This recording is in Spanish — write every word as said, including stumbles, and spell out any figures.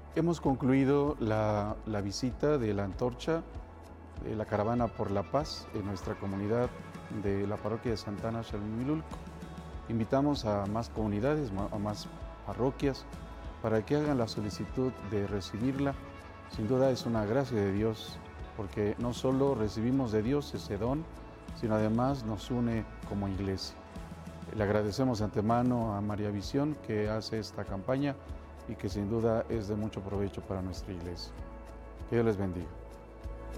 Hemos concluido la, la visita de la antorcha, de la caravana por la paz en nuestra comunidad de la parroquia de Santa Ana Xalmilulco. Invitamos a más comunidades, a más parroquias, para que hagan la solicitud de recibirla. Sin duda es una gracia de Dios, porque no solo recibimos de Dios ese don, sino además nos une como iglesia. Le agradecemos de antemano a María Visión que hace esta campaña y que sin duda es de mucho provecho para nuestra iglesia. Que Dios les bendiga.